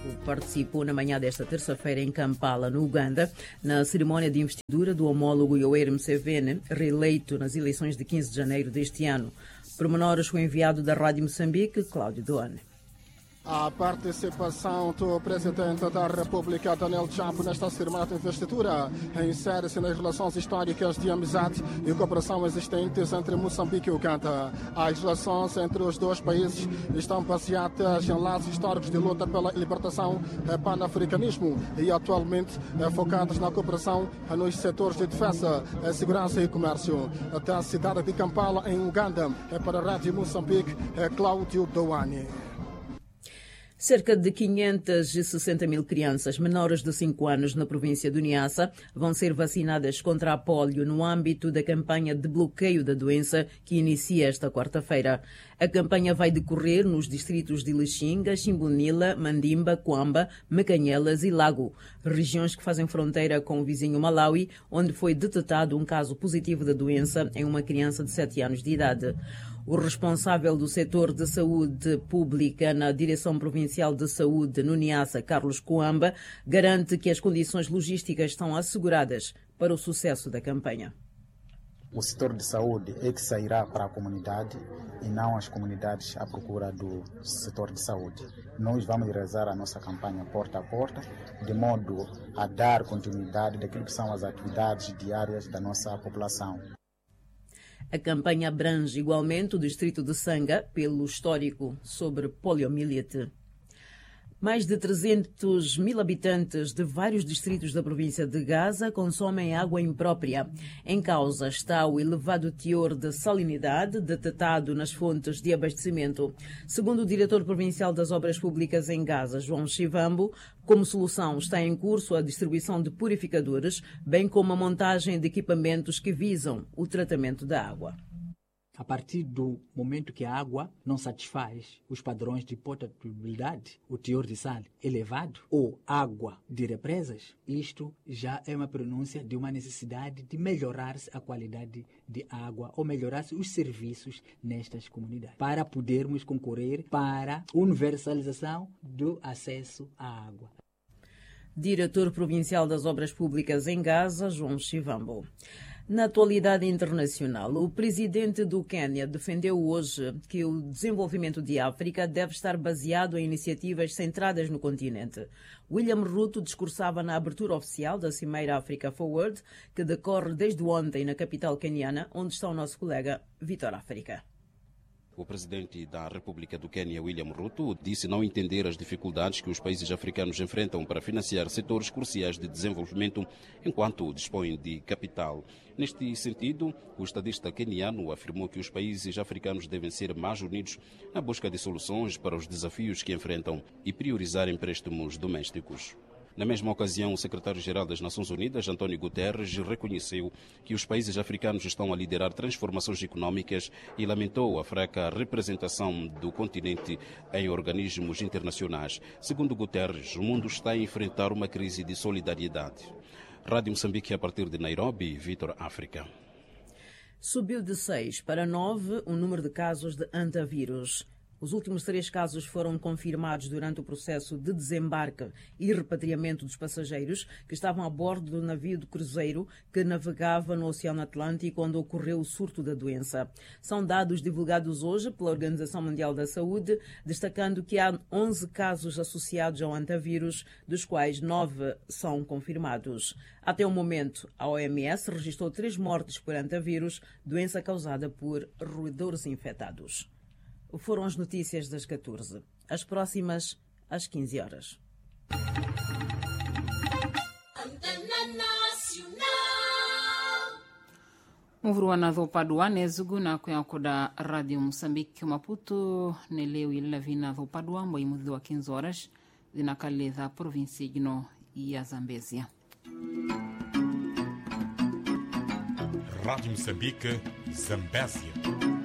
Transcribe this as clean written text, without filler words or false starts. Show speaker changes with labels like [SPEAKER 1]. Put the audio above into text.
[SPEAKER 1] participou na manhã desta terça-feira em Kampala, no Uganda, na cerimónia de investidura do homólogo Yoweri Museveni, reeleito nas eleições de 15 de janeiro deste ano. Pormenores com o enviado da Rádio Moçambique, Cláudio Doane.
[SPEAKER 2] A participação do Presidente da República, Daniel Chapo, nesta cerimônia de investidura insere-se nas relações históricas de amizade e cooperação existentes entre Moçambique e Uganda. As relações entre os dois países estão baseadas em laços históricos de luta pela libertação e pan-africanismo e atualmente focadas na cooperação nos setores de defesa, segurança e comércio. Da cidade de Kampala, em Uganda, para a Rádio Moçambique, Cláudio Doane.
[SPEAKER 1] Cerca de 560 mil crianças menores de 5 anos na província do Niassa vão ser vacinadas contra a polio no âmbito da campanha de bloqueio da doença que inicia esta quarta-feira. A campanha vai decorrer nos distritos de Lixinga, Chimbunila, Mandimba, Kwamba, Mecanhelas e Lago, regiões que fazem fronteira com o vizinho Malawi, onde foi detectado um caso positivo da doença em uma criança de 7 anos de idade. O responsável do setor de saúde pública na Direção Provincial de Saúde no Niassa, Carlos Coamba, garante que as condições logísticas estão asseguradas para o sucesso da campanha.
[SPEAKER 3] O setor de saúde é que sairá para a comunidade e não as comunidades à procura do setor de saúde. Nós vamos realizar a nossa campanha porta a porta, de modo a dar continuidade daquilo que são as atividades diárias da nossa população.
[SPEAKER 1] A campanha abrange igualmente o distrito de Sanga, pelo histórico sobre poliomielite. Mais de 300 mil habitantes de vários distritos da província de Gaza consomem água imprópria. Em causa está o elevado teor de salinidade detectado nas fontes de abastecimento. Segundo o diretor provincial das Obras Públicas em Gaza, João Chivambo, como solução está em curso a distribuição de purificadores, bem como a montagem de equipamentos que visam o tratamento da água.
[SPEAKER 4] A partir do momento que a água não satisfaz os padrões de potabilidade, o teor de sal elevado, ou água de represas, isto já é uma pronúncia de uma necessidade de melhorar-se a qualidade de água ou melhorar-se os serviços nestas comunidades, para podermos concorrer para a universalização do acesso à água.
[SPEAKER 1] Diretor Provincial das Obras Públicas em Gaza, João Chivambo. Na atualidade internacional, o presidente do Quênia defendeu hoje que o desenvolvimento de África deve estar baseado em iniciativas centradas no continente. William Ruto discursava na abertura oficial da Cimeira Africa Forward, que decorre desde ontem na capital queniana, onde está o nosso colega Vitor África.
[SPEAKER 5] O presidente da República do Quênia, William Ruto, disse não entender as dificuldades que os países africanos enfrentam para financiar setores cruciais de desenvolvimento enquanto dispõem de capital. Neste sentido, o estadista queniano afirmou que os países africanos devem ser mais unidos na busca de soluções para os desafios que enfrentam e priorizar empréstimos domésticos. Na mesma ocasião, o secretário-geral das Nações Unidas, António Guterres, reconheceu que os países africanos estão a liderar transformações econômicas e lamentou a fraca representação do continente em organismos internacionais. Segundo Guterres, o mundo está a enfrentar uma crise de solidariedade. Rádio Moçambique, a partir de Nairobi, Vitor África.
[SPEAKER 1] Subiu de 6 para 9 o número de casos de antavírus. Os últimos 3 casos foram confirmados durante o processo de desembarque e repatriamento dos passageiros que estavam a bordo do navio de cruzeiro que navegava no Oceano Atlântico quando ocorreu o surto da doença. São dados divulgados hoje pela Organização Mundial da Saúde, destacando que há 11 casos associados ao antavírus, dos quais 9 são confirmados. Até o momento, a OMS registrou 3 mortes por antavírus, doença causada por roedores infectados. Foram as notícias das 14. As próximas, às 15 horas.
[SPEAKER 6] Muvruana do Padua nezugu na kuyakoda Radio Moçambique Maputo neleu ilavina do Padua mboimudhi wa 15 horas zinakaleza provinsi gino ya Zambésia.
[SPEAKER 7] Rádio Moçambique, Zambésia.